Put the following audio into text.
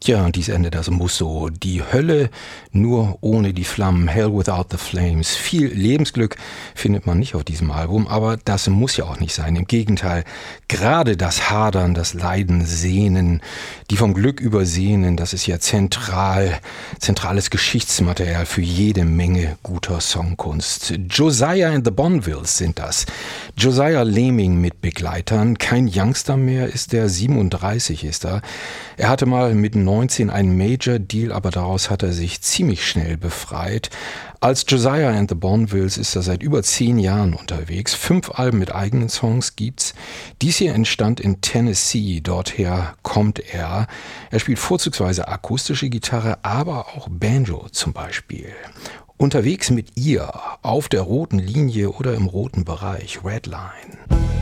Tja, und dies Ende, das muss so. Die Hölle nur ohne die Flammen. Hell without the flames. Viel Lebensglück findet man nicht auf diesem Album, aber das muss ja auch nicht sein. Im Gegenteil, gerade das Hadern, das Leiden, Sehnen, die vom Glück übersehenen, das ist ja zentrales Geschichtsmaterial für jede Menge guter Songkunst. Josiah and the Bonvilles sind das. Josiah Lehming mit Begleitern. Kein Youngster mehr ist der, 37 ist er. Er hatte mal mit 19 einen Major Deal, aber daraus hat er sich ziemlich schnell befreit. Als Josiah and the Bonvilles ist er seit über 10 Jahren unterwegs. 5 Alben mit eigenen Songs gibt's. Dies hier entstand in Tennessee, dorther kommt er. Er spielt vorzugsweise akustische Gitarre, aber auch Banjo zum Beispiel. Unterwegs mit ihr, auf der roten Linie oder im roten Bereich, Redline.